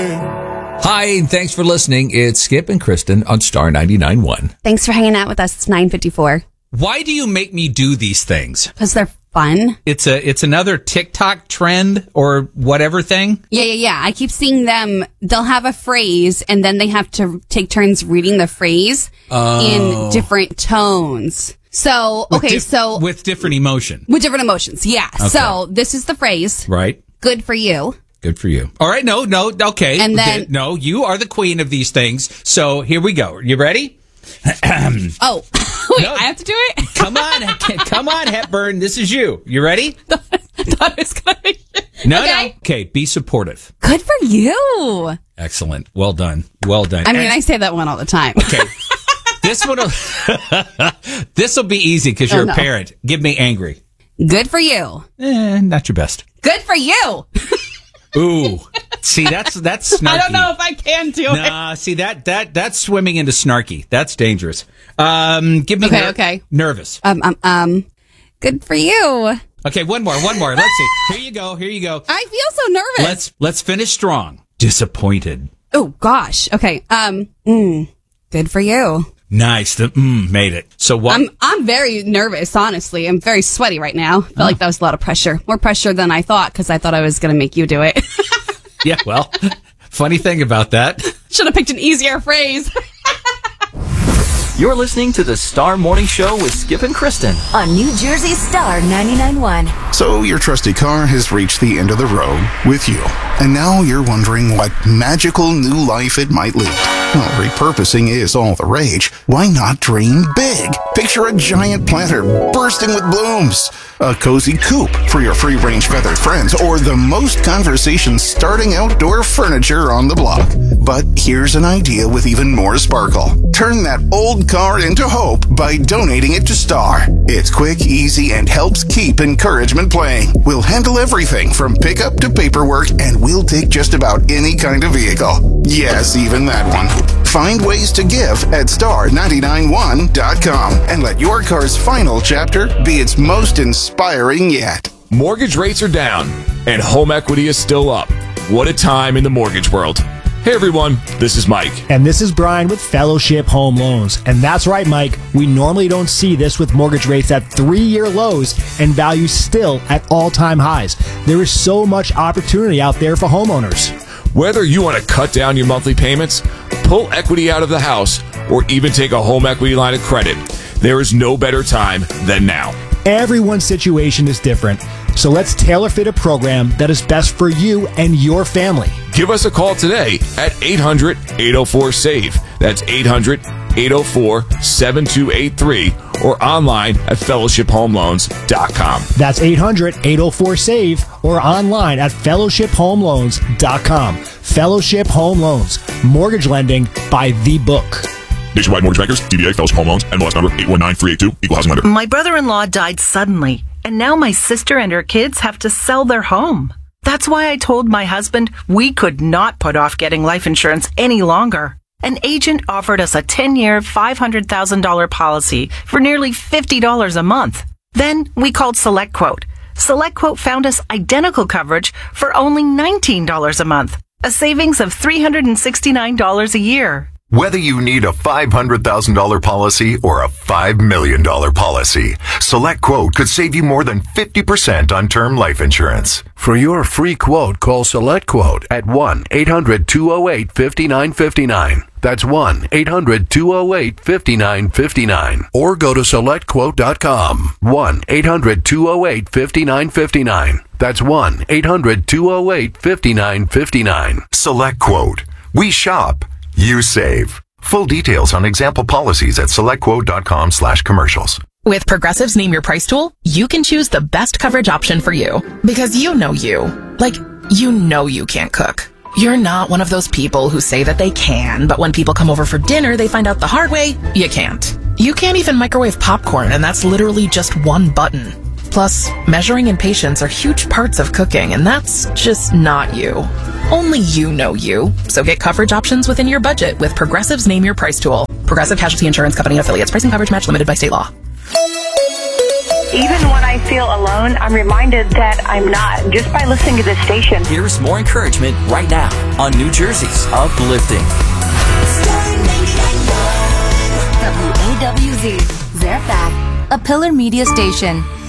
Hi, and thanks for listening. It's Skip and Kristen on Star 99.1. Thanks for hanging out with us. It's 9:54. Why do you make me do these things? Because they're fun. It's another TikTok trend or whatever thing? Yeah. I keep seeing them. They'll have a phrase, and then they have to take turns reading the phrase in different tones. So, with different emotion. With different emotions, yeah. Okay. So, this is the phrase. Right. Good for you. Good for you. All right, no, okay. And then... No, you are the queen of these things. So, here we go. You ready? Oh, wait, no, I have to do it? Come on, Hepburn. This is you. You ready? Thought it was going to be... No. Okay, be supportive. Good for you. Excellent. Well done. I mean, I say that one all the time. Okay. This will be easy because you're a parent. Give me angry. Good for you. Not your best. Good for you. Ooh. See, that's snarky. I don't know if I can do it. Nah, see that's swimming into snarky. That's dangerous. Give me okay. Nervous. Good for you. Okay, one more. Let's see. Here you go. I feel so nervous. Let's finish strong. Disappointed. Oh gosh. Okay. Good for you. Nice. The made it. So what? I'm very nervous, honestly. I'm very sweaty right now. I felt like that was a lot of pressure. More pressure than I thought, because I thought I was going to make you do it. Yeah, well, funny thing about that. Should have picked an easier phrase. You're listening to the Star Morning Show with Skip and Kristen on New Jersey Star 99.1. So your trusty car has reached the end of the road with you. And now you're wondering what magical new life it might lead. Well, repurposing is all the rage. Why not dream big? Picture a giant planter bursting with blooms, a cozy coop for your free-range feathered friends, or the most conversation-starting outdoor furniture on the block. But here's an idea with even more sparkle. Turn that old car into hope by donating it to Star. It's quick, easy, and helps keep encouragement playing. We'll handle everything from pickup to paperwork, and we'll take just about any kind of vehicle. Yes, even that one. Find ways to give at star991.com and let your car's final chapter be its most inspiring yet. Mortgage rates are down and home equity is still up. What a time in the mortgage world. Hey everyone, this is Mike. And this is Brian with Fellowship Home Loans. And that's right, Mike. We normally don't see this with mortgage rates at 3-year lows and values still at all-time highs. There is so much opportunity out there for homeowners. Whether you want to cut down your monthly payments, pull equity out of the house, or even take a home equity line of credit, there is no better time than now. Everyone's situation is different, so let's tailor fit a program that is best for you and your family. Give us a call today at 800-804-SAVE. That's 800-804-7283 or online at fellowshiphomeloans.com. That's 800-804-SAVE or online at fellowshiphomeloans.com. Fellowship Home Loans. Mortgage lending by the book. Nationwide Mortgage Bankers, DBA Fellowship Home Loans, NMLS number 819382, Equal Housing Lender. My brother-in-law died suddenly, and now my sister and her kids have to sell their home. That's why I told my husband we could not put off getting life insurance any longer. An agent offered us a 10-year, $500,000 policy for nearly $50 a month. Then we called SelectQuote. SelectQuote found us identical coverage for only $19 a month, a savings of $369 a year. Whether you need a $500,000 policy or a $5 million policy, SelectQuote could save you more than 50% on term life insurance. For your free quote, call SelectQuote at 1-800-208-5959. That's 1-800-208-5959. Or go to SelectQuote.com. 1-800-208-5959. That's 1-800-208-5959. SelectQuote. We shop. You save. Full details on example policies at selectquote.com/commercials. With Progressive's Name Your Price tool, you can choose the best coverage option for you. Because you know you. Like, you know you can't cook. You're not one of those people who say that they can, but when people come over for dinner, they find out the hard way, you can't. You can't even microwave popcorn, and that's literally just one button. Plus, measuring and patience are huge parts of cooking, and that's just not you. Only you know you. So get coverage options within your budget with Progressive's Name Your Price tool. Progressive Casualty Insurance Company and affiliates. Pricing coverage match limited by state law. Even when I feel alone, I'm reminded that I'm not, just by listening to this station. Here's more encouragement right now on New Jersey's Uplifting. WAWZ, Fairfax, a Pillar Media station.